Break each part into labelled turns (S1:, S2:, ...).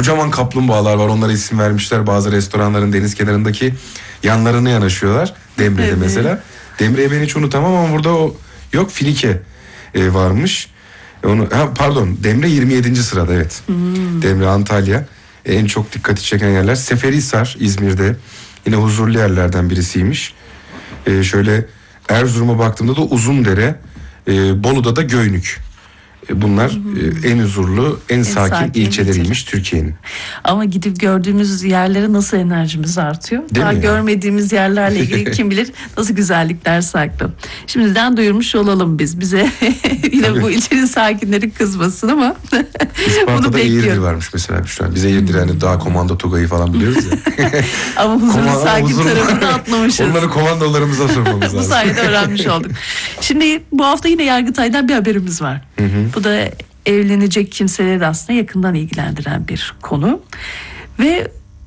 S1: Kocaman kaplumbağalar var, onlara isim vermişler. Bazı restoranların deniz kenarındaki yanlarına yanaşıyorlar. Demre'de
S2: Evet.
S1: mesela. Demre'yi ben hiç unutamam ama burada o yok, Finike varmış. Pardon, Demre 27. sırada, evet. Demre, Antalya. En çok dikkati çeken yerler. Seferihisar İzmir'de. Yine huzurlu yerlerden birisiymiş. Şöyle Erzurum'a baktığımda da Uzundere, Bolu'da da Göynük. Bunlar en huzurlu, en sakin ilçeleriymiş Türkiye'nin.
S2: Ama gidip gördüğümüz yerlere nasıl enerjimiz artıyor?
S1: Değil
S2: Daha
S1: mi ya?
S2: Görmediğimiz yerlerle ilgili kim bilir nasıl güzellikler saklı. Şimdiden duyurmuş olalım biz. Bize yine
S1: Tabii.
S2: bu ilçenin sakinleri kızmasın ama bunu
S1: Isparta'da Eğirdir
S2: bekliyorum.
S1: varmış mesela şu an. Biz Eğirdir, hani dağ komando Tugay'ı falan biliyoruz ya.
S2: Ama huzurlu sakin tarafını atlamışız.
S1: Onları komandolarımıza sormamız
S2: Bu
S1: lazım.
S2: sayede öğrenmiş olduk. Şimdi bu hafta yine Yargıtay'dan bir haberimiz var. Bu da evlenecek kimseleri aslında yakından ilgilendiren bir konu. Ve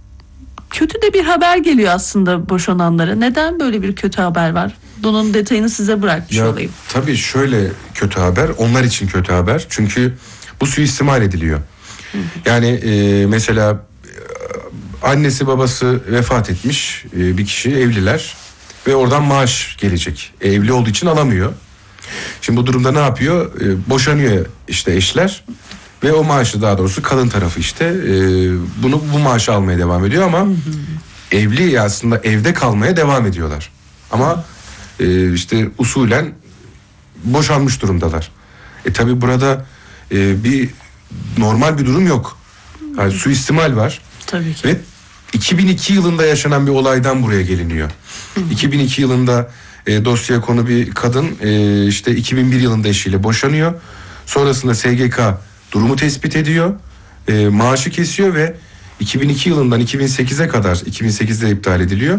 S2: kötü de bir haber geliyor aslında boşananlara. Neden böyle bir kötü haber var? Bunun detayını size bırakmış olayım.
S1: Tabii şöyle kötü haber, onlar için kötü haber. Çünkü bu suistimal ediliyor. Yani mesela annesi babası vefat etmiş bir kişi, evliler ve oradan maaş gelecek. Evli olduğu için alamıyor. Şimdi bu durumda ne yapıyor? Boşanıyor işte eşler ve o maaşı, daha doğrusu kadın tarafı işte bu maaşı almaya devam ediyor ama evli aslında evde kalmaya devam ediyorlar. Ama işte usulen boşanmış durumdalar. Tabii burada bir normal bir durum yok. Yani suistimal var.
S2: Tabii ki.
S1: Ve 2002 yılında yaşanan bir olaydan buraya geliniyor. 2002 yılında dosyaya konu bir kadın işte 2001 yılında eşiyle boşanıyor. Sonrasında SGK durumu tespit ediyor. Maaşı kesiyor ve 2002 yılından 2008'e kadar, 2008'de iptal ediliyor.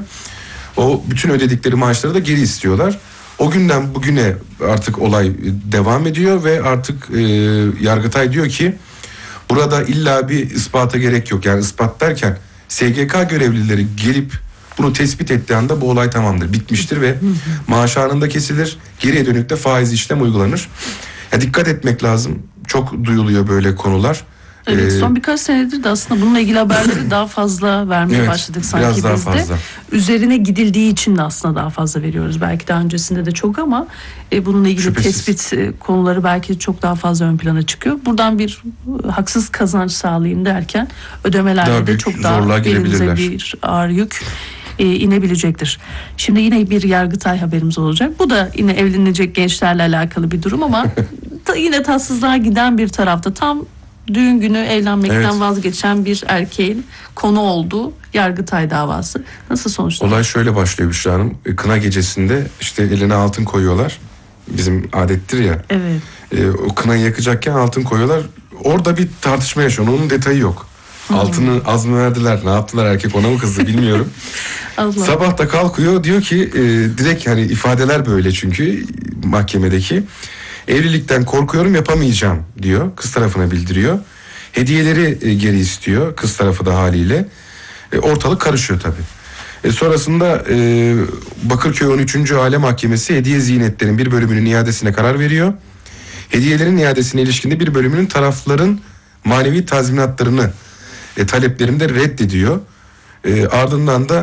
S1: O bütün ödedikleri maaşları da geri istiyorlar. O günden bugüne artık olay devam ediyor ve artık Yargıtay diyor ki burada illa bir ispata gerek yok. Yani ispat derken SGK görevlileri gelip bunu tespit ettiği anda bu olay tamamdır, bitmiştir ve maaş anında kesilir. Geriye dönük de faiz işlem uygulanır. Ya dikkat etmek lazım. Çok duyuluyor böyle konular.
S2: Evet, son birkaç senedir de aslında bununla ilgili haberleri daha fazla vermeye
S1: Evet,
S2: başladık sanki
S1: biraz daha
S2: biz de.
S1: fazla.
S2: Üzerine gidildiği için de aslında daha fazla veriyoruz. Belki daha öncesinde de çok ama bununla ilgili
S1: Şüphesiz.
S2: tespit konuları belki çok daha fazla ön plana çıkıyor. Buradan bir haksız kazanç sağlayayım derken ödemelerde
S1: Daha
S2: de
S1: büyük
S2: çok daha
S1: zorluğa
S2: belinize
S1: girebilirler.
S2: bir ağır yük inebilecektir. Şimdi yine bir Yargıtay haberimiz olacak. Bu da yine evlenecek gençlerle alakalı bir durum ama yine tatsızlığa giden bir tarafta. Tam düğün günü evlenmekten
S1: Evet.
S2: vazgeçen bir erkeğin konu olduğu Yargıtay davası. Nasıl sonuçlandı?
S1: Olay şöyle başlıyor Büşra Hanım. Kına gecesinde işte eline altın koyuyorlar. Bizim adettir ya.
S2: Evet.
S1: O kınayı yakacakken altın koyuyorlar. Orada bir tartışma yaşanıyor. Onun detayı yok. Altını az mı verdiler, ne yaptılar, erkek ona mı kızdı bilmiyorum.
S2: Allah.
S1: Sabah da kalkıyor, diyor ki direkt, hani ifadeler böyle çünkü mahkemedeki. Evlilikten korkuyorum, yapamayacağım diyor. Kız tarafına bildiriyor. Hediyeleri geri istiyor kız tarafı da haliyle. Ortalık karışıyor tabii. Sonrasında Bakırköy 13. Aile Mahkemesi hediye ziynetlerin bir bölümünün iadesine karar veriyor. Hediyelerin iadesine ilişkinde bir bölümünün tarafların manevi tazminatlarını taleplerinde reddediyor. Ardından da